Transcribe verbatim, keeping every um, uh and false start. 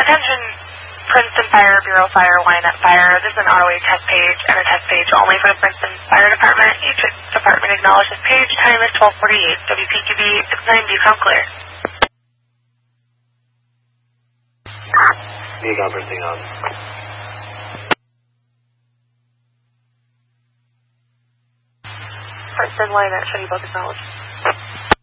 Attention, Princeton Fire Bureau Fire, Wyandotte Fire. This is an R O A test page and a test page only for the Princeton Fire Department. Each department acknowledges page. Time is twelve forty-eight. W P Q B six nine, do you come clear? You got everything on. Princeton, Wyandotte, should you both acknowledge?